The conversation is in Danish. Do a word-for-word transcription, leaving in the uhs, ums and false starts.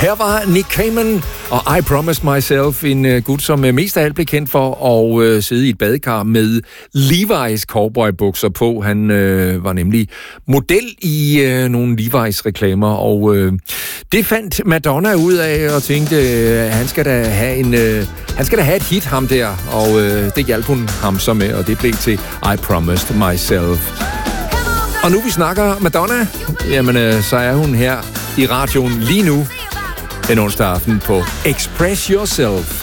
Her var Nick Cayman og I Promised Myself, en uh, gut, som uh, mest af alt blev kendt for at uh, sidde i et badekar med Levi's cowboybukser på. Han uh, var nemlig model i uh, nogle Levi's-reklamer, og uh, det fandt Madonna ud af og tænkte, uh, han skal da have en, uh, han skal da have et hit, ham der, og uh, det hjalp hun ham så med, og det blev til I Promised Myself. Og nu vi snakker Madonna, jamen uh, så er hun her i radioen lige nu, en onsdag aften på Express Yourself.